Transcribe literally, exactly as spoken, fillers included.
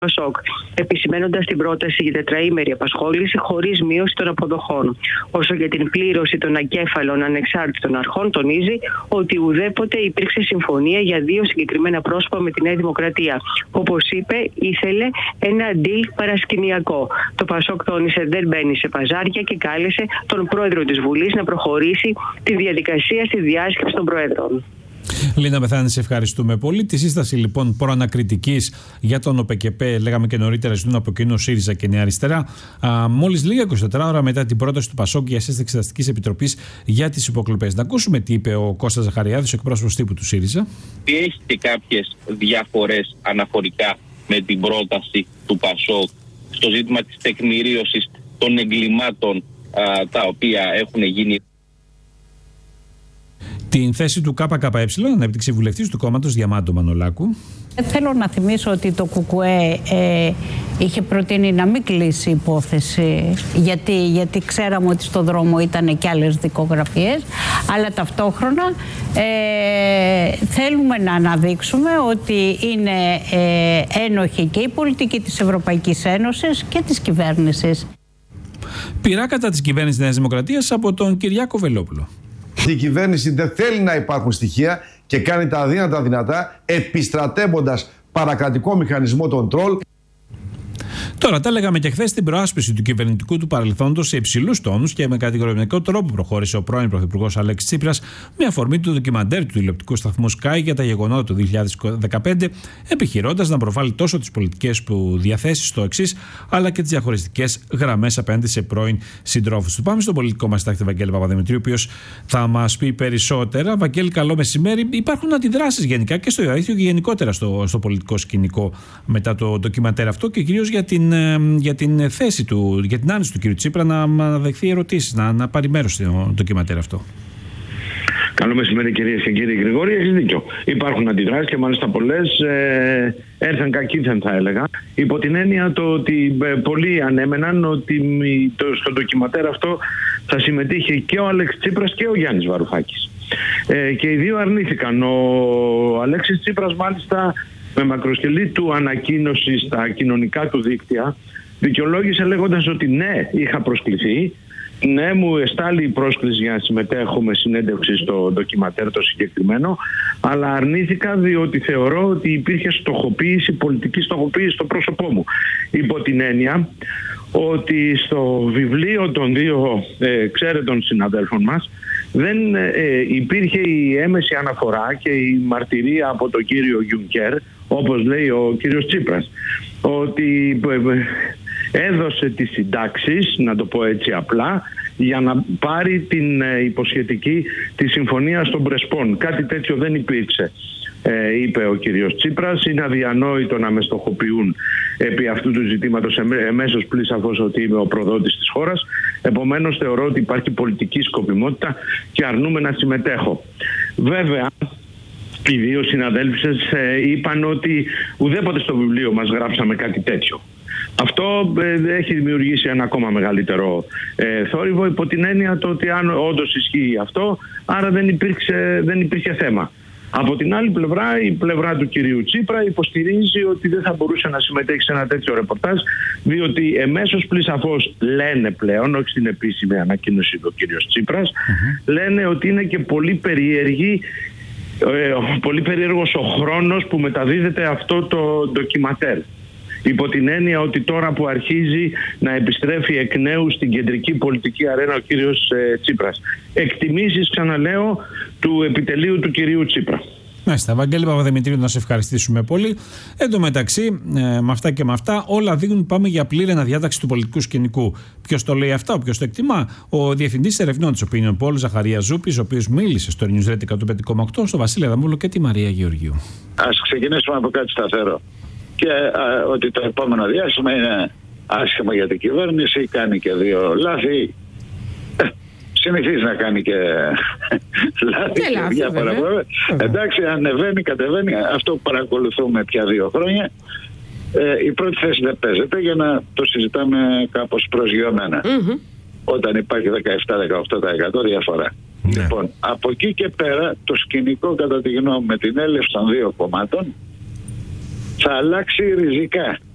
ΠΑΣΟΚ, επισημένοντας την πρόταση για τετραήμερη απασχόληση χωρίς μείωση των αποδοχών. Όσο για την πλήρωση των ακέφαλων ανεξάρτητων αρχών, τονίζει ότι ουδέποτε υπήρξε συμφωνία για δύο συγκεκριμένα πρόσωπα με τη Νέα Δημοκρατία. Όπως είπε, ήθελε ένα deal παρασκηνιακό. Το ΠΑΣΟΚ τόνισε δεν μπαίνει σε παζάρια και κάλεσε τον πρόεδρο της Βουλής να προχωρήσει τη διαδικασία στη διάσκεψη των προέδρων. Λίνα Μεθάνη, σε ευχαριστούμε πολύ. Τη σύσταση λοιπόν προανακριτικής για τον ΟΠΕΚΕΠΕ, λέγαμε και νωρίτερα, ζητούν από κοινό ΣΥΡΙΖΑ και Νέα Αριστερά. Μόλις λίγα είκοσι τέσσερις ώρα μετά την πρόταση του ΠΑΣΟΚ για σύσταση Εξεταστικής Επιτροπής για τις υποκλοπές. Να ακούσουμε τι είπε ο Κώστας Ζαχαριάδης, ο εκπρόσωπος τύπου του ΣΥΡΙΖΑ. Έχει και κάποιες διαφορές αναφορικά με την πρόταση του ΠΑΣΟΚ στο ζήτημα της τεκμηρίωσης των εγκλημάτων α, τα οποία έχουν γίνει. Την θέση του ΚΚΕ ανέπτυξε βουλευτής του κόμματος Διαμάντο Μανολάκου. Θέλω να θυμίσω ότι το ΚΚΕ ε, είχε προτείνει να μην κλείσει η υπόθεση γιατί, γιατί ξέραμε ότι στο δρόμο ήταν και άλλες δικογραφίες, αλλά ταυτόχρονα ε, θέλουμε να αναδείξουμε ότι είναι ε, ένοχη και η πολιτική της Ευρωπαϊκής Ένωσης και της κυβέρνησης. Πειρά κατά της κυβέρνησης Νέας Δημοκρατίας από τον Κυριάκο Βελόπουλο. Η κυβέρνηση δεν θέλει να υπάρχουν στοιχεία και κάνει τα αδύνατα δυνατά, επιστρατεύοντας παρακρατικό μηχανισμό των τρόλ. Τώρα, τα λέγαμε και χθες στην προάσπιση του κυβερνητικού του παρελθόντος σε υψηλούς τόνους και με κατηγορηματικό τρόπο προχώρησε ο πρώην Πρωθυπουργός Αλέξης Τσίπρας με αφορμή του ντοκιμαντέρ του τηλεοπτικού σταθμού Sky για τα γεγονότα του δύο χιλιάδες δεκαπέντε, επιχειρώντας να προβάλλει τόσο τις πολιτικές του διαθέσεις στο εξής, αλλά και τις διαχωριστικές γραμμές απέναντι σε πρώην συντρόφους του. Πάμε στον πολιτικό μας τάκτη Βαγγέλη Παπαδημητρίου, ο οποίος θα μας πει περισσότερα. Βαγγέλη, καλό μεσημέρι. Υπάρχουν αντιδράσεις γενικά και στο Ιωαΐθιο και γενικότερα στο, στο πολιτικό σκηνικό μετά το ντοκιμαντέρ αυτό και κυρίως για την για την θέση του, για την άνεση του κ. Τσίπρα να, να δεχθεί ερωτήσεις, να, να πάρει μέρος στο ντοκιμαντέρ αυτό. Καλό μεσημέρι κυρίες και κύριοι. Γρηγόρη, έχεις δίκιο. Υπάρχουν αντιδράσεις και μάλιστα πολλές ε, έρθαν κακήθεν θα έλεγα, υπό την έννοια το ότι ε, πολλοί ανέμεναν ότι το, στο ντοκιμαντέρ αυτό θα συμμετείχε και ο Αλέξης Τσίπρας και ο Γιάννης Βαρουφάκης. Ε, και οι δύο αρνήθηκαν. Ο Αλέξης Τσίπρας μάλιστα με μακροσκελή του ανακοίνωση στα κοινωνικά του δίκτυα δικαιολόγησε λέγοντας ότι ναι, είχα προσκληθεί, ναι, μου εστάλει η πρόσκληση για να συμμετέχω με συνέντευξη στο ντοκιματέρ το συγκεκριμένο, αλλά αρνήθηκα διότι θεωρώ ότι υπήρχε στοχοποίηση, πολιτική στοχοποίηση στο πρόσωπό μου. Υπό την έννοια ότι στο βιβλίο των δύο ε, ξέρετων συναδέλφων μας δεν ε, υπήρχε η έμεση αναφορά και η μαρτυρία από τον κύριο Γιουνκέρ, όπως λέει ο κύριος Τσίπρας, ότι έδωσε τις συντάξεις, να το πω έτσι απλά, για να πάρει την υποσχετική τη συμφωνία των Πρεσπών. Κάτι τέτοιο δεν υπήρξε, ε, είπε ο κύριος Τσίπρας. Είναι αδιανόητο να με στοχοποιούν επί αυτού του ζητήματος εμέσως πλην σαφώς ότι είμαι ο προδότης της χώρας. Επομένως θεωρώ ότι υπάρχει πολιτική σκοπιμότητα και αρνούμε να συμμετέχω. Βέβαια, οι δύο συναδέλφισες ε, είπαν ότι ουδέποτε στο βιβλίο μας γράψαμε κάτι τέτοιο. Αυτό ε, έχει δημιουργήσει ένα ακόμα μεγαλύτερο ε, θόρυβο υπό την έννοια το ότι αν όντως ισχύει αυτό, άρα δεν, υπήρξε, δεν υπήρχε θέμα. Από την άλλη πλευρά, η πλευρά του κυρίου Τσίπρα υποστηρίζει ότι δεν θα μπορούσε να συμμετέχει σε ένα τέτοιο ρεπορτάζ, διότι εμέσως πλην σαφώς λένε πλέον, όχι στην επίσημη ανακοίνωση του κύριος Τσίπρας, mm-hmm. λένε ότι είναι και πολύ περίεργη, ε, πολύ περίεργος ο χρόνος που μεταδίδεται αυτό το ντοκιματέρ. Υπό την έννοια ότι τώρα που αρχίζει να επιστρέφει εκ νέου στην κεντρική πολιτική αρένα ο κύριος ε, Τσίπρας. Εκτιμήσεις, ξαναλέω, του επιτελείου του κυρίου Τσίπρα. Μάλιστα, Βαγγέλη Παπαδημητρίου, να σε ευχαριστήσουμε πολύ. Εν τω μεταξύ, ε, με αυτά και με αυτά, όλα δείχνουν πάμε για πλήρη αναδιάταξη του πολιτικού σκηνικού. Ποιος το λέει αυτά, ποιος το εκτιμά? Ο διευθυντής ερευνών της Opinion Poll, Ζαχαρίας Ζούπης, ο οποίος μίλησε στο Newsread εκατόν πέντε κόμμα οκτώ, στο Βασίλη Αδαμούλο και τη Μαρία Γεωργίου. Ας ξεκινήσουμε από κάτι σταθερό. Και α, ότι το επόμενο διάστημα είναι άσχημο για την κυβέρνηση, κάνει και δύο λάθη. Συνηθίζει να κάνει και λάθη και, και διάφορα πράγματα. Εντάξει, ανεβαίνει, κατεβαίνει. Αυτό που παρακολουθούμε πια δύο χρόνια. Ε, η πρώτη θέση δεν παίζεται για να το συζητάμε κάπως προσγειωμένα. Mm-hmm. Όταν υπάρχει δεκαεπτά με δεκαοκτώ τοις εκατό διαφορά. Ναι. Λοιπόν, από εκεί και πέρα το σκηνικό κατά τη γνώμη με την έλευση των δύο κομμάτων θα αλλάξει ριζικά.